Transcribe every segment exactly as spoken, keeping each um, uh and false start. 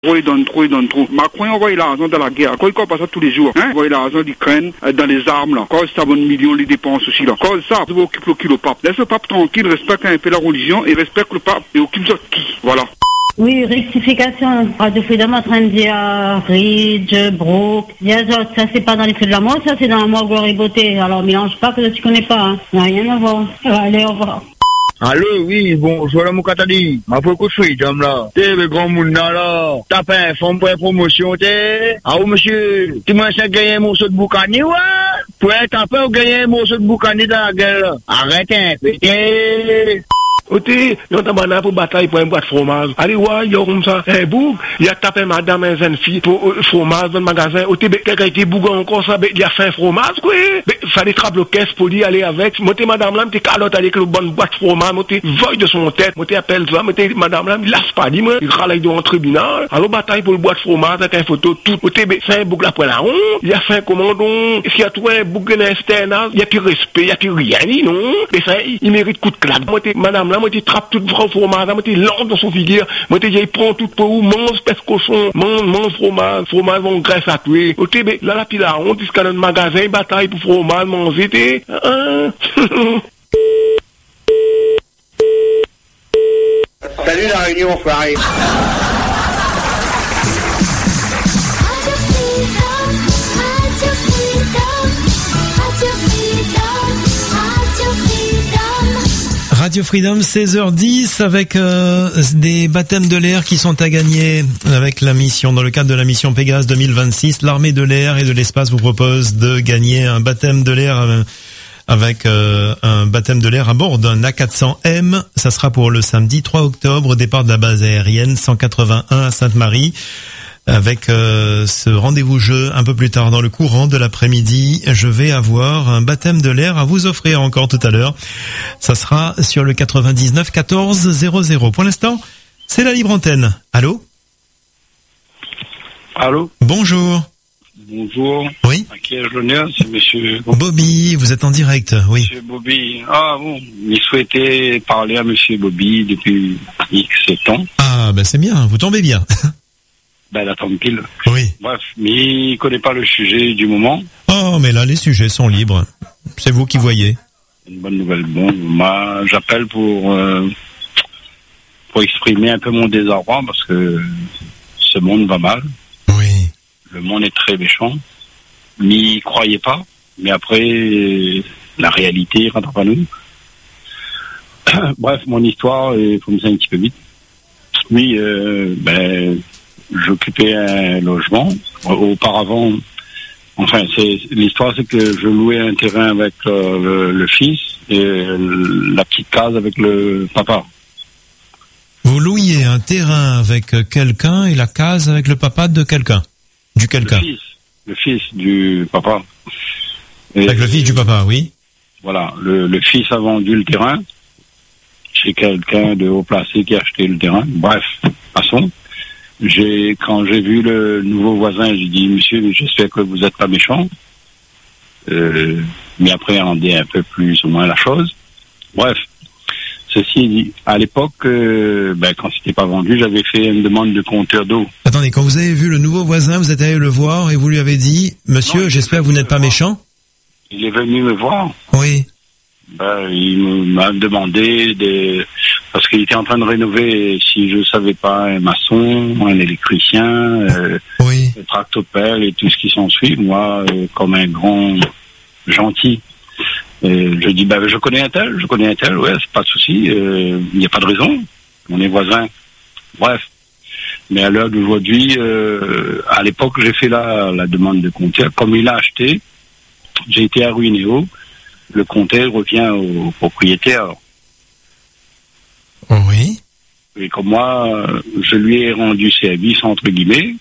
Trop, il donne trop, il donne trop. Macron envoie l'argent dans la guerre. Quand il passe ça tous les jours, hein, il envoie l'argent d'Ukraine euh, dans les armes, là. Quand ça bonne millions, les dépenses aussi, là. Quand ça, tu vas occuper le pape. Laisse le pape tranquille, respecte un peu la religion et respecte le pape et occupe ça qui. Voilà. Oui, rectification. Radio Freedom en train de dire Ridge, Brooke. Ça, c'est pas dans les feux de la mort, ça, c'est dans la mort, gloire et beauté. Alors, mélange pas que tu connais pas, hein. N'a rien à voir. Allez, au revoir. Allô, oui, bon, je suis là, mon catali. Ma foi, que je suis, dame, là. T'es le grand monde, là. T'as pas un fonds pour une promotion, t'es. Ah, oui, monsieur. Tu m'as gagné un morceau de boucani, ouais? Pour t'as pas gagné un morceau de boucani dans la gueule. Arrête un peu, t'es. Oti, yon ta bana pour bataille pour un boîte de fromage. Allez, ouais, yon comme ça. Eh, boug, il a tapé madame un jeune fille pour euh, fromage dans le magasin. Oti, quelqu'un était bougon encore ça, il a fait un fromage, quoi. Fallait trappe le caisse pour lui aller avec. Moté madame là, m'était calotte avec le bon boîte de fromage, moté voix de son tête, moté appelle ça, moté madame là, il lasse pas, dis-moi, il râle dans un tribunal. Alors, bataille pour le boîte de fromage avec une photo, tout. Moté, c'est un bouc là pour la honte. Il a fait un commandon. S'il y a tout un bouc de l'insternat, il y a plus respect, il y a plus rien, non. Mais ça, il mérite coup de claque. Moté madame là, moi, tu trappe toute vraie fromage, moi, tu lance dans son figure, moi, tu il prend tout pour mange pèse cochon, mange, mange fromage, fromage, on graisse à tuer. Ok, ben, là, la pile à honte, jusqu'à dans le magasin, bataille pour fromage, manger, t'es, hein? Salut, la réunion, frère. Radio Freedom, seize heures dix, avec euh, des baptêmes de l'air qui sont à gagner avec la mission, dans le cadre de la mission Pégase deux mille vingt-six. L'armée de l'air et de l'espace vous propose de gagner un baptême de l'air euh, avec euh, un baptême de l'air à bord d'un A quatre cents M. Ça sera pour le samedi trois octobre, départ de la base aérienne cent quatre-vingt-un à Sainte-Marie. Avec euh, ce rendez-vous jeu un peu plus tard dans le courant de l'après-midi, je vais avoir un baptême de l'air à vous offrir encore tout à l'heure. Ça sera sur le quatre-vingt-dix-neuf quatorze zéro zéro. Pour l'instant, c'est la libre antenne. Allô ? Allô ? Bonjour. Bonjour. Oui ? À qui ai-je l'honneur ? C'est monsieur... Bobby, vous êtes en direct, oui. Monsieur Bobby. Ah bon, il souhaitait parler à monsieur Bobby depuis X temps. Ah, ben c'est bien, vous tombez bien. Ben, la tombe pile. Oui. Bref, mais il connaît pas le sujet du moment. Oh, mais là, les sujets sont libres. C'est vous qui voyez. Une bonne nouvelle. Bon, moi, j'appelle pour, euh, pour exprimer un peu mon désarroi parce que ce monde va mal. Oui. Le monde est très méchant. N'y croyez pas. Mais après, la réalité rentre pas nous. Bref, mon histoire, il faut me dire un petit peu vite. Oui, euh, ben, j'occupais un logement. Auparavant, enfin, c'est l'histoire, c'est que je louais un terrain avec euh, le, le fils et la petite case avec le papa. Vous louiez un terrain avec quelqu'un et la case avec le papa de quelqu'un, du quelqu'un. Le fils, le fils du papa. Et, avec le fils du papa, oui. Voilà, le, le fils a vendu le terrain chez quelqu'un de haut placé qui a acheté le terrain. Bref, passons. J'ai, quand j'ai vu le nouveau voisin, j'ai dit, monsieur, j'espère que vous n'êtes pas méchant. Euh, mais après, rendez un peu plus ou moins la chose. Bref. Ceci dit, à l'époque, euh, ben, quand c'était pas vendu, j'avais fait une demande de compteur d'eau. Attendez, quand vous avez vu le nouveau voisin, vous êtes allé le voir et vous lui avez dit, monsieur, non, j'espère que vous n'êtes pas voir. méchant? Il est venu me voir. Oui. Ben, il m'a demandé des, parce qu'il était en train de rénover, si je savais pas, un maçon, un électricien, euh, oui. un tractopelle et tout ce qui s'ensuit, moi, euh, comme un grand gentil. Et je dis, ben, je connais un tel, je connais un tel, ouais, c'est pas de souci, il euh, n'y a pas de raison, on est voisins. Bref. Mais à l'heure d'aujourd'hui, euh, à l'époque, j'ai fait la, la demande de compteur. Comme il a acheté, j'ai été arruiné haut. Le compteur revient au propriétaire. Oui. Et comme moi, je lui ai rendu service, entre guillemets.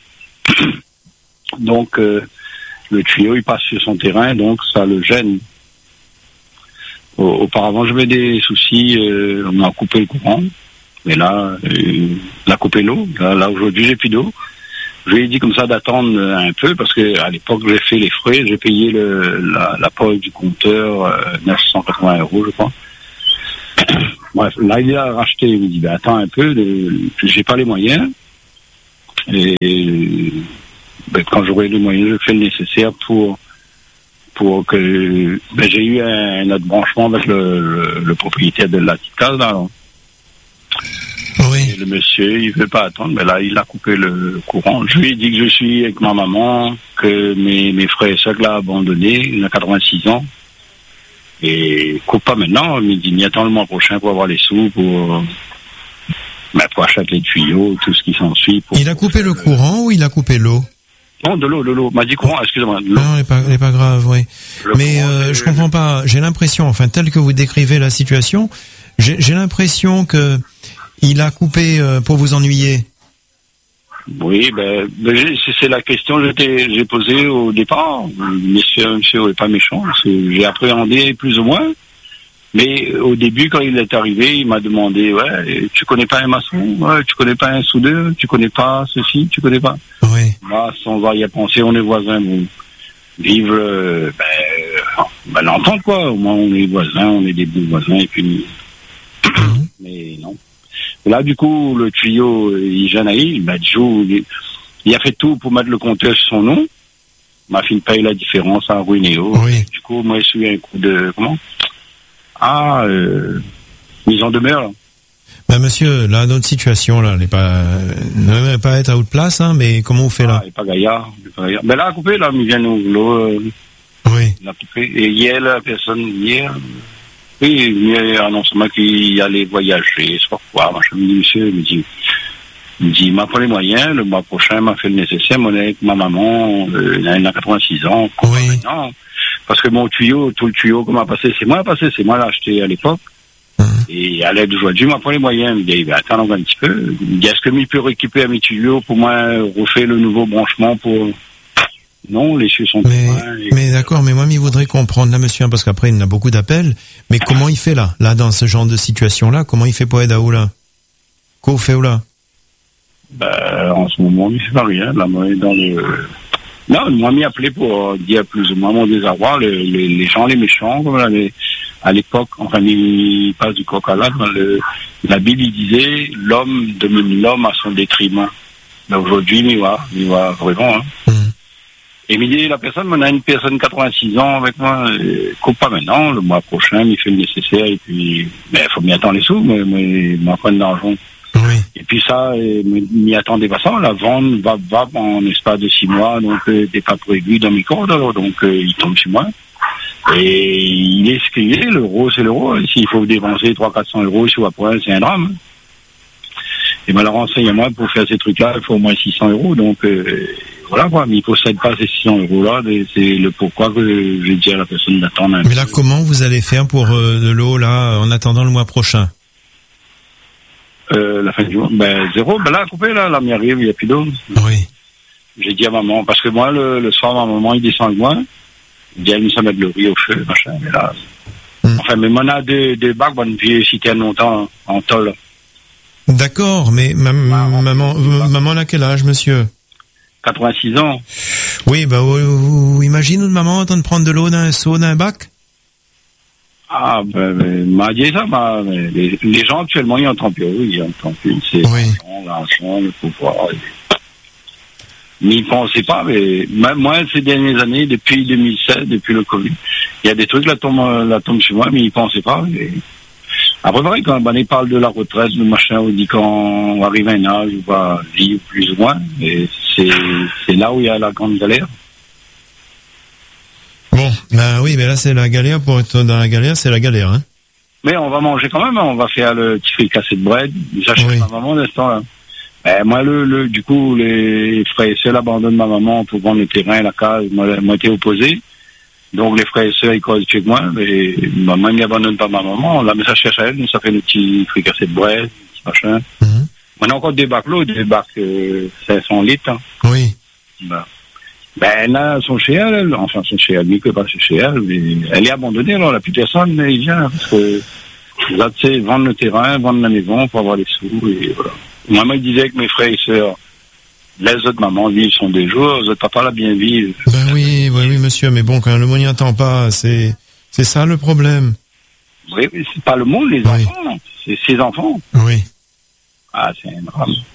Donc, euh, le tuyau, il passe sur son terrain, donc ça le gêne. Auparavant, j'avais des soucis, euh, on a coupé le courant. Mais là, euh, on a coupé l'eau. Là, là aujourd'hui, j'ai plus d'eau. Je lui ai dit comme ça d'attendre un peu parce que à l'époque j'ai fait les frais, j'ai payé le, la, la pause du compteur euh, neuf cent quatre-vingts euros je crois. Bref, là il a racheté, il me dit ben attends un peu, le, j'ai pas les moyens. Et ben, quand j'aurai les moyens, je fais le nécessaire pour pour que ben, j'ai eu un, un autre branchement avec le, le, le propriétaire de la petite case là. Oui. Et le monsieur, il veut pas attendre, mais là, il a coupé le courant. Je lui ai dit que je suis avec ma maman, que mes, mes frères et soeurs l'ont abandonné, il a quatre-vingt-six ans. Et coupe pas maintenant, il me dit, il attend le mois prochain pour avoir les sous, pour, ben, pour acheter les tuyaux, tout ce qui s'ensuit. Il a coupé le courant ou il a coupé l'eau? Non, de l'eau, de l'eau. M'a dit courant, excusez-moi. Non, elle n'est pas, elle est pas grave, oui. Le mais euh, je comprends pas. J'ai l'impression, enfin, tel que vous décrivez la situation, j'ai, j'ai l'impression que il a coupé euh, pour vous ennuyer. Oui, ben, ben c'est, c'est la question que j'ai, j'ai posée au départ. Monsieur, monsieur n'est pas méchant. C'est, j'ai appréhendé plus ou moins. Mais au début, quand il est arrivé, il m'a demandé, ouais, tu connais pas un maçon, ouais, tu connais pas un soudeur, tu connais pas ceci, tu connais pas. Oui. Moi, sans voir y penser, on est voisins, bon, vivre, euh, ben, ben l'entendre quoi. Au moins, on est voisins, on est des bons voisins, et puis, mmh. Mais non. Et là, du coup, le tuyau, il Janaï, ben, il, il a fait tout pour mettre le compteur sur son nom. Ma fille paye la différence à Ruinéo. Oui. Du coup, moi, je suis un coup de, comment? Ah, euh, mise en demeure, là. Ben, monsieur, là, notre situation, là, n'est pas, ne pas être à haute place, hein, mais comment vous faites, là? Ah, il n'est pas gaillard, il est pas gaillard. Ben, là, a coupé, là, il vient nous, l'eau, euh, oui. Il a coupé. Et hier, la personne, hier, oui, il a annoncé moi qu'il allait voyager, je sais pas quoi, machin, il me dit, monsieur, il me dit, il me dit, il m'a pas les moyens, le mois prochain, il m'a fait le nécessaire, moi, avec ma maman, euh, elle a quatre-vingt-six ans, quoi, oui. Maintenant. Parce que mon tuyau, tout le tuyau qu'on m'a passé, c'est moi passé, c'est moi l'a acheté à l'époque. Mmh. Et à l'aide d'aujourd'hui, il m'a pas les moyens. Il me dit, ben, attends, un petit peu. Il me dit, est-ce que il peut récupérer mes tuyaux pour moi refaire le nouveau branchement pour... Non, les cieux sont... Mais, et... mais d'accord, mais moi, il voudrait comprendre, là, monsieur, parce qu'après, il en a beaucoup d'appels. Mais comment il fait, là? Là, dans ce genre de situation-là, comment il fait pour aider à où, là? Qu'au fait où, là? Ben, en ce moment, il fait pas rien. Là, moi, dans le... Non, moi, m'y appelé pour dire plus ou moins mon désarroi. Les, les, les gens, les méchants, comme là, les, à l'époque, enfin, il passe du coq à l'âne. La Bible, il disait, l'homme domine l'homme à son détriment. Mais aujourd'hui, il va, il va vraiment, hein. Mm. Et il me dit, la personne, on a une personne de quatre-vingt-six ans avec moi, euh, coupe pas maintenant, le mois prochain, il fait le nécessaire, et puis, mais il faut m'y attendre les sous, mais, mais, m'en prendre d'argent. Oui. Et puis ça, euh, m'y attendez pas ça, la vente va, va en espace de six mois, donc euh, des pas prévus dans mes cordes, alors, donc euh, il tombe sur moi. Et il est ce qu'il est, l'euro c'est l'euro, s'il faut dépenser trois cents à quatre cents euros sur un point, c'est un drame. Et ben, alors renseigne-moi, pour faire ces trucs-là, il faut au moins six cents euros, donc euh, voilà quoi, mais il ne possède pas ces six cents euros-là, c'est le pourquoi que j'ai dit à la personne d'attendre un Mais là, peu. Comment vous allez faire pour euh, de l'eau, là, en attendant le mois prochain? Euh, la fin du mois, ben zéro, ben là, coupé, là, là, m'y arrive, il n'y a plus d'eau. Oui. J'ai dit à maman, parce que moi, le, le soir, ma maman, il descend avec moi, il dit, elle nous met le riz au feu, machin, mais là, mm. Enfin, mais on a deux, deux bacs, bonne vieille citerne longtemps, en tôle. D'accord, mais ma, ma, maman, euh, maman, a quel âge, monsieur? quatre-vingt-six ans. Oui, bah, vous, vous imaginez une maman en train de prendre de l'eau dans un seau, dans un bac? Ah, ben, ben, m'a dit ça, bah, les, les gens actuellement, ils entendent plus, oui, ils entendent plus, c'est oui. l'argent, l'argent, le pouvoir. Mais ils pensaient pas, mais moi, ces dernières années, depuis deux mille seize, depuis le Covid, il y a des trucs, là, tombent, là, tombent chez moi, mais ils pensaient pas. Et... Après, vrai, quand ben, ils parlent de la retraite, le machin, on dit quand on arrive à un âge, on va vivre plus ou moins, et c'est, c'est là où il y a la grande galère. Bon, ben oui, mais là, c'est la galère, pour être dans la galère, c'est la galère, hein. Mais on va manger quand même, hein. On va faire le petit fricassé de bread, j'achète oui. Ma maman d'instant, là. Ben, moi, le, le, du coup, les frères et sœurs abandonnent ma maman pour vendre le terrain, la case, moi, moi, été opposé. Donc, les frères et sœurs, ils causent avec moi, mais maman, ils n'abandonnent pas ma maman. Là, mais ça cherche à elle, ça fait le petit fricassé de bread, petit machin. Mm-hmm. On a encore des bacs l'eau, des bacs, euh, cinq cents litres, hein. Oui. Ben, ben, là, elles sont chez elle, enfin, elles sont chez elle, mais que pas chez elle, mais elle est abandonnée, alors, la plus personne, mais il vient, parce que, là, tu sais, vendre le terrain, vendre la maison pour avoir les sous, et voilà. Maman disait que mes frères et sœurs, les autres mamans vivent sont des jours, les autres papas la bien vivent. Ben oui, oui, oui, monsieur, mais bon, quand le monde n'y entend pas, c'est, c'est ça le problème. Oui, c'est pas le monde, les oui. enfants, c'est ses enfants. Oui. Ah, c'est un drame.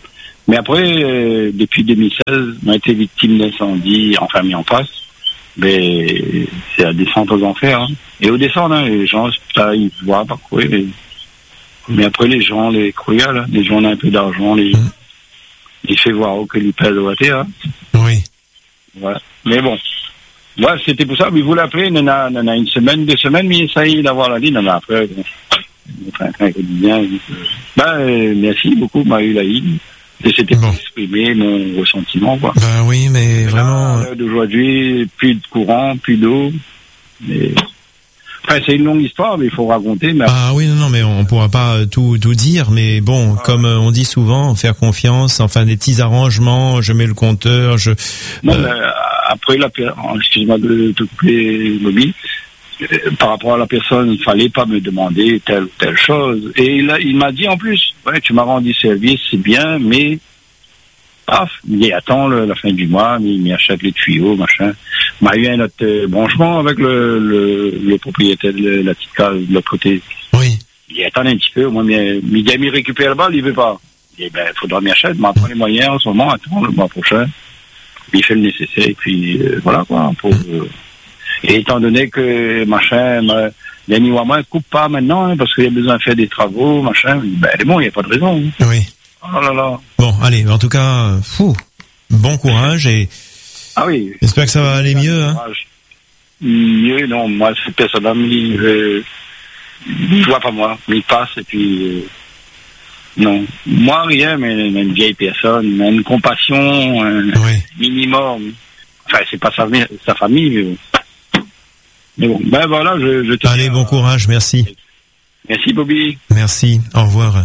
Mais après, euh, depuis deux mille seize, on a été victime d'incendie, enfin mis en place. Mais c'est à descendre aux enfers. Hein. Et au descendre, hein, les gens, ça, ils voient pas quoi. Mais, mais après, les gens, les cruels, hein, les gens ont un peu d'argent, les, mmh. ils fait voir que ils pèsent au thé. Hein. Oui. Voilà. Mais bon. Ouais, c'était pour ça. Mais vous l'appelez, il y en a, il y en a une semaine, deux semaines, mais ça y est d'avoir la ligne. Après, bon. Enfin, un quotidien. Ben, euh, merci beaucoup, Marie Laïd. Et c'était bon. Pour exprimer mon ressentiment, quoi. Ben oui, mais et vraiment. Là, d'aujourd'hui, plus de courant, plus d'eau. Mais... Enfin, c'est une longue histoire, mais il faut raconter. Mais... Ah oui, non, non, mais on pourra pas tout, tout dire, mais bon, ah, comme on dit souvent, faire confiance, enfin, des petits arrangements, je mets le compteur, je... Non, euh... mais après, la... excuse-moi de te couper, Bobby. Par rapport à la personne, il fallait pas me demander telle ou telle chose. Et là, il m'a dit en plus, ouais, tu m'as rendu service, c'est bien, mais paf, il dit attends le, la fin du mois, il m'achète les tuyaux, machin. Il m'a eu un autre euh, branchement avec le, le, le propriétaire de la petite case de l'autre côté. Oui. Il dit attends un petit peu, moi, il dit il récupère le bal, il veut pas. Il dit ben, il faudra m'y acheter, m'en prendre les moyens en ce moment, attends le mois prochain. Il fait le nécessaire, et puis euh, voilà quoi, pour. Euh, Et étant donné que, machin, Yanni Ouama ne coupe pas maintenant, hein, parce qu'il y a besoin de faire des travaux, machin, ben, c'est bon, il n'y a pas de raison. Hein. Oui. Oh là là. Bon, allez, en tout cas, fou, bon courage et. Ah oui. J'espère que ça va aller mieux, hein. Mieux, non, moi, c'est personnellement, je, je vois pas moi, il passe et puis, euh, non. Moi, rien, mais une vieille personne, une compassion, un oui. minimum. Enfin, c'est pas sa, sa famille, mais bon. Mais bon, ben voilà, je, je te Allez, bon courage, merci. Merci, Bobby. Merci, au revoir.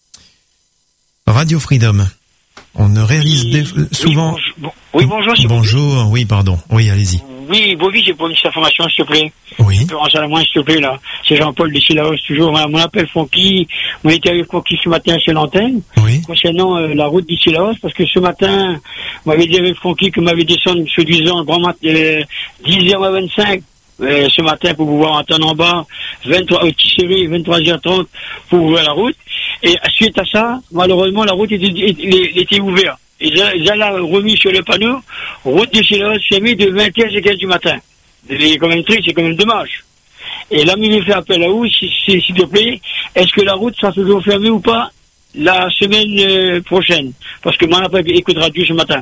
Radio Freedom. On ne réalise oui, des... souvent... Oui, bonjour, oui, bonjour, s'il Bonjour, vous plaît. oui, pardon. Oui, allez-y. Oui, Bobby, j'ai pour une petite information, s'il te plaît. Oui. À la moins, s'il te plaît, là. C'est Jean-Paul de Silaos, toujours. Mon appel Fonky. On était avec Fonky ce matin sur l'antenne. Oui. Concernant euh, la route d'Issilaos, parce que ce matin, on m'avait dit avec Fonky que m'avait descendu, se disant, le grand matin, euh, dix heures vingt-cinq, euh, ce matin, pour pouvoir entendre en bas, vingt-trois, au Tisseré, vingt-trois heures trente, pour ouvrir la route. Et suite à ça, malheureusement, la route était, était, était ouverte. Et ils ont remis sur le panneau, route de Silaos fermée de vingt heures à quinze du matin. C'est quand même triste, c'est quand même dommage. Et là, il fait appel à vous, s'il te plaît, est-ce que la route sera toujours fermée ou pas la semaine euh, prochaine? Parce que moi, on n'a pas écouté de radio ce matin.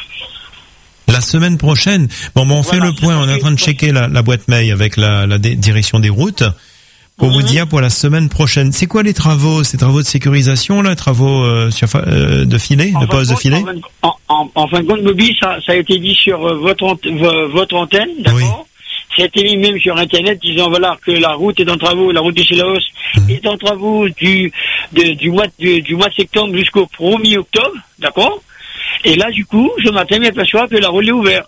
La semaine prochaine. Bon, bon on voilà, fait le point. On est en train de checker la, la boîte mail avec la, la dé- direction des routes pour mmh. vous dire pour la semaine prochaine. C'est quoi les travaux? Ces travaux de sécurisation, là, travaux euh, sur, euh, de filet, en de poste de filet? En, en, en fin de compte, Bobby, ça, ça a été dit sur euh, votre, ant- votre antenne, d'accord? Oui. Ça a été mis même sur Internet, disant voilà que la route est en travaux, la route de Silaos mmh. est en travaux du de, du mois de, du mois de septembre jusqu'au premier octobre, d'accord? Et là, du coup, ce matin, je m'aperçois que la route est ouverte.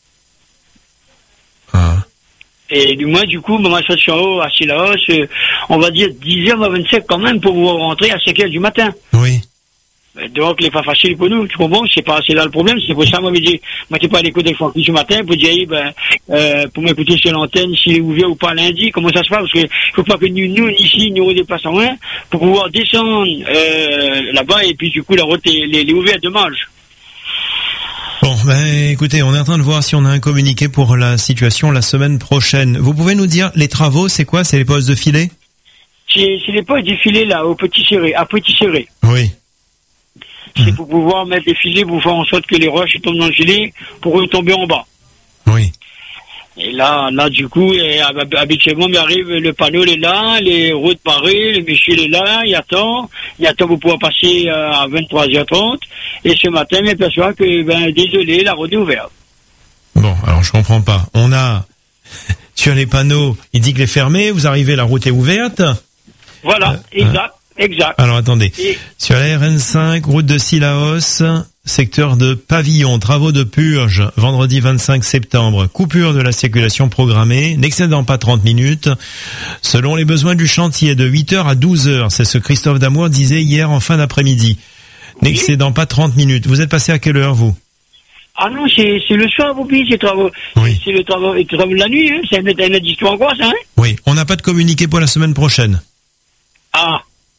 Ah. Et du moins, du coup, moi, je suis en haut à Silaos, euh, on va dire dix heures vingt-sept quand même pour vous rentrer à cinq heures du matin. Oui. Donc, il n'est pas facile pour nous, tu comprends? C'est pas, c'est là le problème, c'est pour ça, moi, je dis, moi, t'es pas à l'écoute des Francky ce matin, pour dire, ben, euh, pour m'écouter sur l'antenne, s'il est ouvert ou pas lundi, comment ça se passe? Parce que, faut pas que nous, nous, ici, nous redéplaçons rien, pour pouvoir descendre, euh, là-bas, et puis, du coup, la route est, est, est ouverte, dommage. Bon, ben, écoutez, on est en train de voir si on a un communiqué pour la situation la semaine prochaine. Vous pouvez nous dire, les travaux, c'est quoi? C'est les postes de filet? C'est, c'est les postes de filet, là, au Petit Serré, à Petit Serré. Oui. C'est mmh. pour pouvoir mettre des filets pour faire en sorte que les roches tombent dans le gilet pour retomber en bas. Oui. Et là, là, du coup, et, habituellement, il arrive, le panneau est là, les routes barrées, le monsieur est là, il attend, il attend pour pouvoir passer euh, à vingt-trois heures trente, et ce matin, il m'aperçoit que, ben, désolé, la route est ouverte. Bon, alors je comprends pas. On a, sur les panneaux, il dit que les fermés, vous arrivez, la route est ouverte. Voilà, euh, exact. Hein. Exact. Alors attendez, et... sur la R N cinq, route de Silaos, secteur de Pavillon, travaux de purge, vendredi vingt-cinq septembre, coupure de la circulation programmée, n'excédant pas trente minutes, selon les besoins du chantier, de huit heures à douze heures, c'est ce que Christophe Damour disait hier en fin d'après-midi, n'excédant pas trente minutes. Vous êtes passé à quelle heure, vous? Ah non, c'est, c'est le soir, vous c'est travaux. Oui. C'est le travaux, le travaux de la nuit, hein. C'est un, un addition en quoi, ça, hein? Oui, on n'a pas de communiqué pour la semaine prochaine. Ah.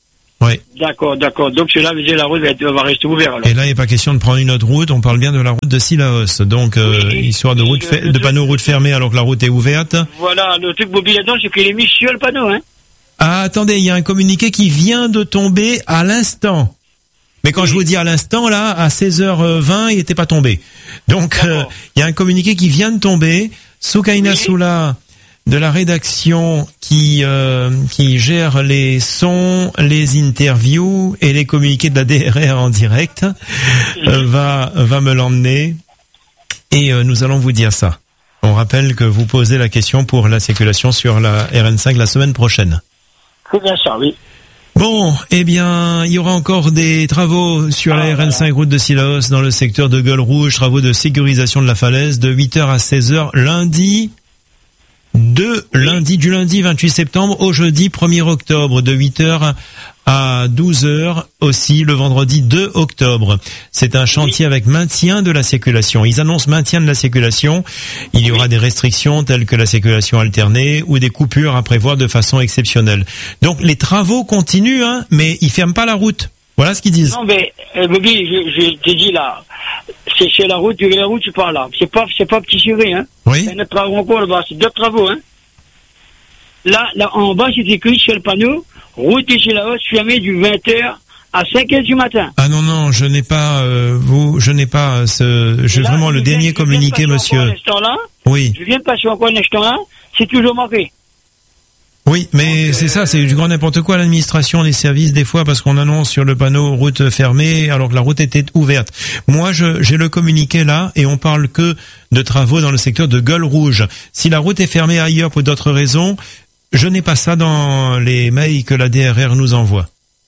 Oui. D'accord, d'accord. Donc cela veut dire la route va, être, va rester ouverte. Alors. Et là, il n'est pas question de prendre une autre route. On parle bien de la route de Sillaos. Donc, euh, oui, histoire de route le, fa- le de truc, panneaux route fermée alors que la route est ouverte. Voilà, le truc Bobby là-dedans, c'est qu'il est mis sur le panneau, hein. Ah, attendez, il y a un communiqué qui vient de tomber à l'instant. Mais quand oui. je vous dis à l'instant, là, à seize heures vingt, il n'était pas tombé. Donc, euh, il y a un communiqué qui vient de tomber. Soukaina oui. Soula, de la rédaction qui euh, qui gère les sons, les interviews et les communiqués de la D R R en direct, euh, va va me l'emmener et euh, nous allons vous dire ça. On rappelle que vous posez la question pour la circulation sur la R N cinq la semaine prochaine. C'est bien ça, oui. Bon, eh bien, il y aura encore des travaux sur ah, la R N cinq voilà. route de Sillaos dans le secteur de Gueule Rouge, travaux de sécurisation de la falaise de huit heures à seize heures lundi. De lundi, du lundi vingt-huit septembre au jeudi premier octobre, de huit heures à douze heures aussi le vendredi deux octobre. C'est un chantier avec maintien de la circulation. Ils annoncent maintien de la circulation. Il y aura des restrictions telles que la circulation alternée ou des coupures à prévoir de façon exceptionnelle. Donc les travaux continuent, hein, mais ils ferment pas la route. Voilà ce qu'ils disent. Non, mais euh, Bobby, je, je te dis là, c'est sur la route, la route, tu parles là. C'est pas, c'est pas petit Chéri, hein. Oui. C'est notre travaux encore là-bas, c'est d'autres travaux, hein. Là, là, en bas, c'est écrit sur le panneau, route de Sillaos fermée du vingt heures à cinq heures du matin. Ah non, non, je n'ai pas, euh, vous, je n'ai pas ce, j'ai là, vraiment le viens, dernier communiqué, monsieur. Là, oui. Je viens de passer encore un instant là, c'est toujours marqué. Oui, mais Donc, c'est euh, ça, c'est du grand n'importe quoi l'administration, les services des fois parce qu'on annonce sur le panneau route fermée alors que la route était ouverte. Moi, je, j'ai le communiqué là et on parle que de travaux dans le secteur de Gueule Rouge. Si la route est fermée ailleurs pour d'autres raisons, je n'ai pas ça dans les mails que la D R R nous envoie.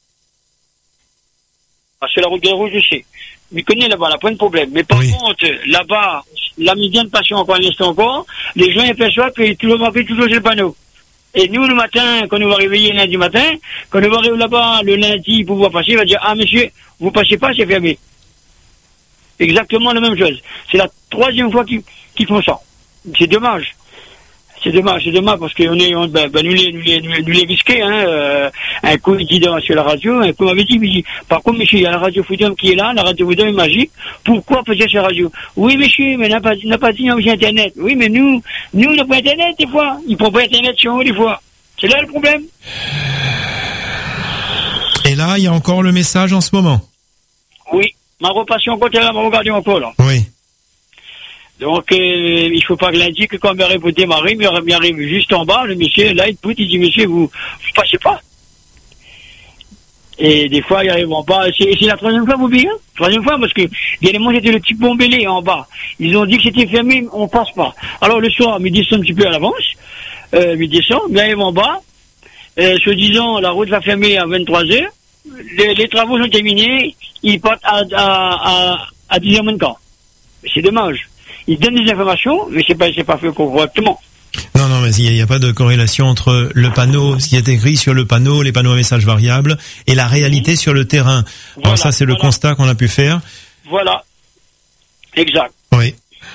Ah, c'est la route de Gueule Rouge, je sais. Je connais là-bas, là, pas de problème. Mais par oui. contre, là-bas, la midi de passion encore un instant encore, les gens aperçoivent qu'il est toujours marqué toujours sur le panneau. Et nous, le matin, quand nous va réveiller lundi matin, quand nous va arriver là-bas le lundi pour pouvoir passer, il va dire, ah monsieur, vous passez pas, c'est fermé. Exactement la même chose. C'est la troisième fois qu'ils, qu'ils font ça. C'est dommage. C'est dommage, c'est dommage parce qu'on est, on, ben, ben, nous les, nous les, nous les risqués, hein, euh, un coup il dit dans, sur la radio, un coup il m'avait dit, il dit, par contre monsieur, il y a la radio Freedom qui est là, la radio Freedom est magique, pourquoi passer sur la radio? Oui monsieur, mais n'a pas, n'a pas dit, non, j'ai internet. Oui, mais nous, nous, on n'a pas internet des fois. Ils prennent pas internet sur nous des fois. C'est là le problème. Et là, il y a encore le message en ce moment. Oui. Ma repassée encore, elle m'a regardé encore, là. Oui. Donc, euh, il faut pas que lundi, que quand il arrive pour démarrer, il arrive, arrive juste en bas, le monsieur, là, il pousse, il dit, monsieur, vous, vous passez pas. Et des fois, il arrive en bas, c'est, c'est la troisième fois, vous oubliez, hein? Troisième fois, parce que, bien évidemment, c'était le petit bombélé en bas. Ils ont dit que c'était fermé, on passe pas. Alors, le soir, ils descendent un petit peu à l'avance, euh, ils descendent, ils arrivent en bas, euh, se disant, la route va fermer à vingt-trois heures, les, les travaux sont terminés, ils partent à, à, à, à dix heures moins quart. C'est dommage. Ils donnent des informations, mais c'est pas, c'est pas fait correctement. Non, non, mais il n'y a, a pas de corrélation entre le panneau, ce qui est écrit sur le panneau, les panneaux à messages variables, et la réalité mmh. sur le terrain. Voilà, alors ça, c'est voilà. le constat qu'on a pu faire. Voilà. Exact. Oui.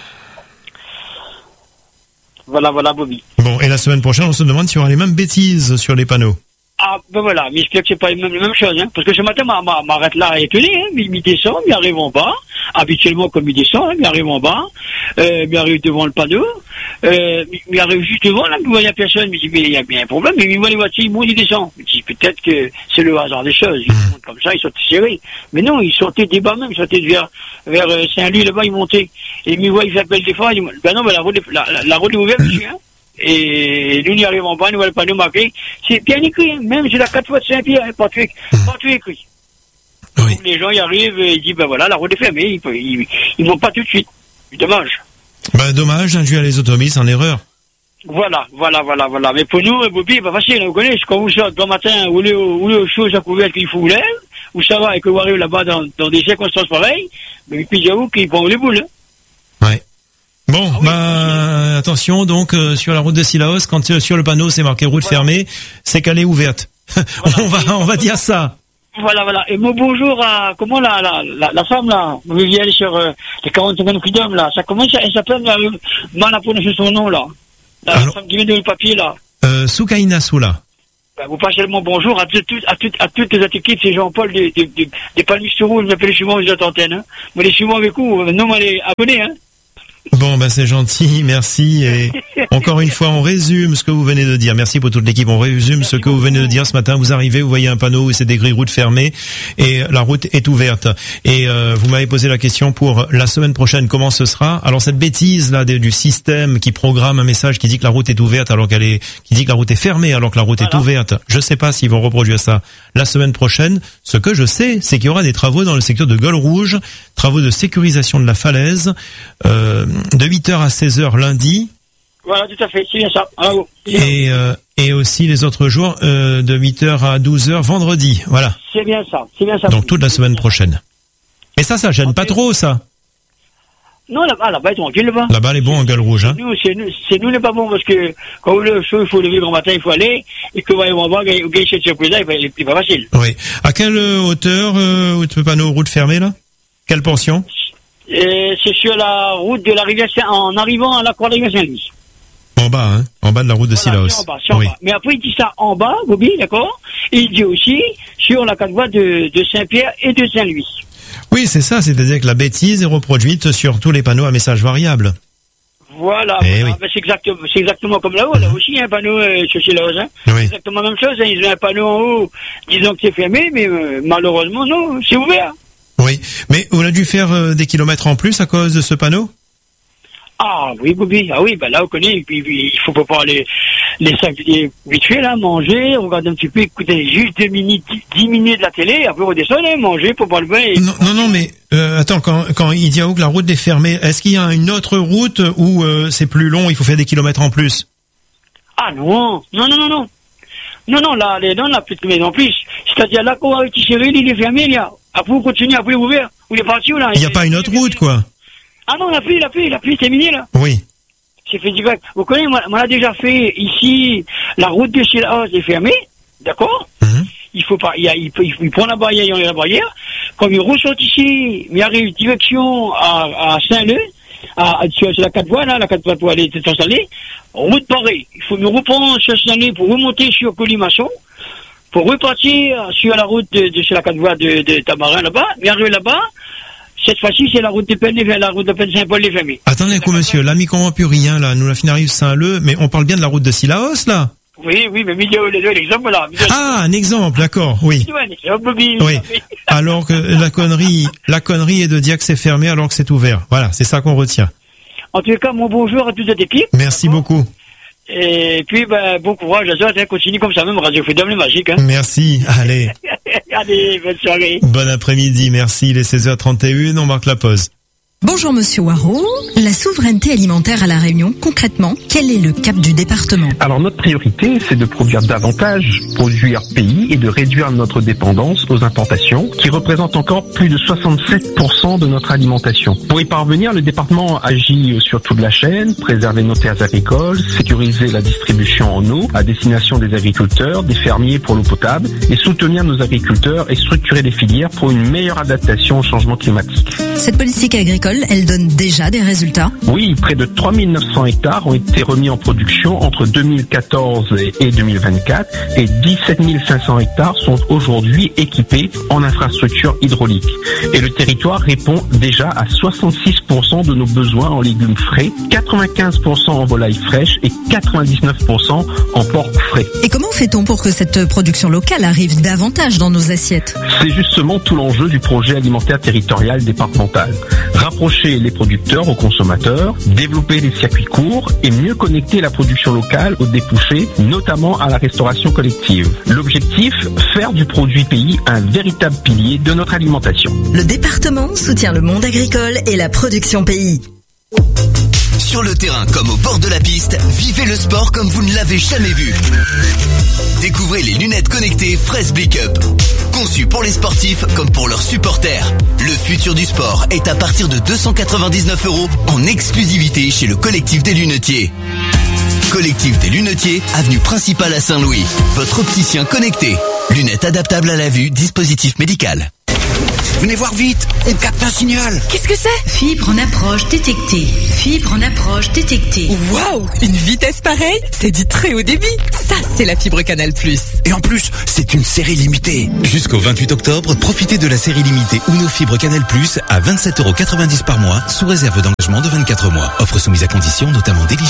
Voilà, voilà, Bobby. Bon, et la semaine prochaine, on se demande s'il y aura les mêmes bêtises sur les panneaux. Ah, ben voilà, mais j'espère que c'est pas la même, la même chose, hein. Parce que ce matin, ma, ma, m'arrête là étonné, hein. Il, il descend, il arrive en bas. Habituellement, comme il descend, hein, il arrive en bas. Euh, il arrive devant le panneau. Euh, il arrive juste devant, là, il voit la personne. Il me dit, mais il y a bien un problème. Mais il voit les voitures, il monte, il descend. Il dit, peut-être que c'est le hasard des choses. Ils montent comme ça, ils sont serrés. Mais non, ils sortaient des bas même, ils sortaient vers, vers euh, Saint-Louis, là-bas, ils montaient. Et il me voit, il s'appelle des fois, il dit, ben non, ben la route, la, la, la route est ouverte, monsieur, hein. Et nous, n'y arrivons pas, nous voyons pas nous marquer. C'est bien écrit, hein. Même c'est la quatre fois de Saint-Pierre, hein, pas tout, pas tout écrit. Oui. Les gens y arrivent et ils disent, ben voilà, la route est fermée, ils, ils, ils vont pas tout de suite. C'est dommage. Ben dommage d'induire les automobilistes en erreur. Voilà, voilà, voilà, voilà. Mais pour nous, Bobby, c'est pas facile, vous connaissez, quand vous sortez le matin, vous voulez aux choses à couvert qu'il faut vous lève, ou ça va, et que vous arrivez là-bas dans, dans des circonstances pareilles, mais puis j'avoue qu'ils prennent les boules, hein. Ouais. Bon, ah oui, bah, attention, donc, euh, sur la route de Sillaos, quand euh, sur le panneau c'est marqué route voilà. fermée, c'est qu'elle est ouverte. Voilà. on va, on va dire ça. Voilà, voilà. Et mon bonjour à, comment la, la, la, la femme, là, vous voulez aller sur, euh, les quarante secondes Freedom, là, ça commence, elle s'appelle, euh, mal à prononcer son nom, là. La Alors, femme qui vient de le papier, là. Euh, Soukaina Soula. Vous passez le mon bonjour à, tout, à, tout, à toutes les équipes, c'est Jean-Paul des, des, des, des Palmistes Rouges, vous appelez chez moi, vous êtes antenne, hein. Moi, les suivants avec vous, nous, on les abonnés, hein. Bon, ben c'est gentil, merci. Et encore une fois, on résume ce que vous venez de dire. Merci pour toute l'équipe. On résume merci ce que vous venez de dire ce matin. Vous arrivez, vous voyez un panneau où c'est écrit route fermée et la route est ouverte. Et euh, vous m'avez posé la question pour la semaine prochaine, comment ce sera. Alors cette bêtise là du système qui programme un message qui dit que la route est ouverte alors qu'elle est, qui dit que la route est fermée alors que la route voilà. est ouverte. Je sais pas s'ils vont reproduire ça la semaine prochaine. Ce que je sais, c'est qu'il y aura des travaux dans le secteur de Gueule Rouge, travaux de sécurisation de la falaise. Euh, de huit heures à seize heures lundi. Voilà, tout à fait, c'est bien ça. Bravo. Et, euh, et aussi les autres jours, euh, de huit heures à douze heures vendredi. Voilà. C'est bien ça, c'est bien ça. Donc toute la semaine prochaine. Et ça, ça gêne okay. pas trop, ça? Non, là-bas, là-bas, tranquille, là-bas. Là-bas, les bons en Gueule Rouge, hein. Nous, c'est nous, c'est nous, n'est pas bon, parce que, quand le chaud, il faut lever grand matin, il faut aller, et que, voyons, on va gagner cette surprise-là, c'est pas facile. Oui. À quelle hauteur, euh, le panneau route fermée, là? Quelle portion? Et c'est sur la route de la rivière Saint, en arrivant à la croix de la rivière Saint-Louis. En bas, hein, en bas de la route de voilà, Sillaos. C'est en bas, c'est en oui. bas. Mais après, il dit ça en bas, Bobby, d'accord? Et il dit aussi sur la quatre voies de, de Saint-Pierre et de Saint-Louis. Oui, c'est ça, c'est-à-dire que la bêtise est reproduite sur tous les panneaux à message variable. Voilà, eh voilà. Oui. c'est exactement, c'est exactement comme là-haut, là aussi, il y a un panneau euh, sur Sillaos, hein. Oui. C'est exactement la même chose, hein. Ils ont un panneau en haut, disant que c'est fermé, mais euh, malheureusement, non, c'est ouvert. Oui, mais on a dû faire euh, des kilomètres en plus à cause de ce panneau? Ah oui, Bobby, ah oui, ben là on connaît, et puis, puis il faut pas parler les cinq vite fait là, manger, regarder un petit peu, écouter juste deux minutes, dix minutes de la télé, après redescendre, hein, manger pour pas le bain. Et... Non, non, non, mais euh, attends, quand, quand il dit à où que la route est fermée, est-ce qu'il y a une autre route où euh, c'est plus long, il faut faire des kilomètres en plus? Ah non, non, non, non, non. Non, non, là, les, non, là, plus de kilomètres en plus. C'est-à-dire là, quand avec Tisseril, il est fermé, il y a. Après, vous continuez, après, vous ouvert. Vous est parti, là. Il n'y a pas une autre route, quoi. Ah non, la pluie, la pluie, la pluie, c'est terminé, là. Oui. C'est fait du bac. Vous connaissez, moi, on a déjà fait ici, la route de Sillaos est fermée, d'accord? Mm-hmm. Il faut pas, il, y a, il, peut, il, il prend la barrière, il y a la barrière. Comme il ressort ici, il arrive direction à, à Saint-Leu, à, sur, sur la quatre voies, là, la quatre voies pour aller s'installer. Route barrée. Il faut nous reprendre sur Saint-Leu pour remonter sur Colimaçon, pour repartir sur la route de, de sur la quatre voies de, de Tamarin, là-bas, mais arriver là-bas, cette fois-ci, c'est la route de Peine, la route de Peine Saint-Paul les fermée. Attendez un coup, monsieur, là, mi comprend plus rien, là, nous, la fin arrive Saint-Leu, mais on parle bien de la route de Sillaos, là? Oui, oui, mais milieu, les deux, l'exemple, là. Ah, un exemple, d'accord, oui. Oui. Alors que la connerie, la connerie est de dire que c'est fermé alors que c'est ouvert. Voilà, c'est ça qu'on retient. En tout cas, mon bonjour à toute cette équipe. Merci beaucoup. Et puis, ben, bon courage à toi, continue comme ça même, Radio Freedom, le magique, hein. Merci, allez. Allez, bonne soirée. Bon après-midi, merci, il est seize heures trente et une, on marque la pause. Bonjour Monsieur Waro, la souveraineté alimentaire à La Réunion, concrètement, quel est le cap du département? Alors notre priorité, c'est de produire davantage, produire pays et de réduire notre dépendance aux importations, qui représentent encore plus de soixante-sept pour cent de notre alimentation. Pour y parvenir, le département agit sur toute la chaîne, préserver nos terres agricoles, sécuriser la distribution en eau à destination des agriculteurs, des fermiers pour l'eau potable, et soutenir nos agriculteurs et structurer des filières pour une meilleure adaptation au changement climatique. Cette politique agricole, elle donne déjà des résultats? Oui, près de trois mille neuf cents hectares ont été remis en production entre deux mille quatorze et deux mille vingt-quatre et dix-sept mille cinq cents hectares sont aujourd'hui équipés en infrastructures hydrauliques. Et le territoire répond déjà à soixante-six pour cent de nos besoins en légumes frais, quatre-vingt-quinze pour cent en volailles fraîches et quatre-vingt-dix-neuf pour cent en porc frais. Et comment fait-on pour que cette production locale arrive davantage dans nos assiettes? C'est justement tout l'enjeu du projet alimentaire territorial départemental. Rapprocher les producteurs aux consommateurs, développer les circuits courts et mieux connecter la production locale aux débouchés, notamment à la restauration collective. L'objectif, faire du produit pays un véritable pilier de notre alimentation. Le département soutient le monde agricole et la production pays. Sur le terrain comme au bord de la piste, vivez le sport comme vous ne l'avez jamais vu. Découvrez les lunettes connectées Fraise Blick Up. Conçues pour les sportifs comme pour leurs supporters. Le futur du sport est à partir de deux cent quatre-vingt-dix-neuf euros en exclusivité chez le collectif des lunetiers. Collectif des lunetiers, avenue principale à Saint-Louis. Votre opticien connecté. Lunettes adaptables à la vue, dispositif médical. Venez voir vite, on capte un signal. Qu'est-ce que c'est? Fibre en approche détectée. Fibre en approche détectée. Waouh, une vitesse pareille, c'est du très haut débit. Ça, c'est la fibre Canal plus. Et en plus, c'est une série limitée. Jusqu'au vingt-huit octobre, profitez de la série limitée Uno Fibre Canal plus à vingt-sept euros quatre-vingt-dix par mois, sous réserve d'engagement de vingt-quatre mois. Offre soumise à conditions, notamment d'éligibilité.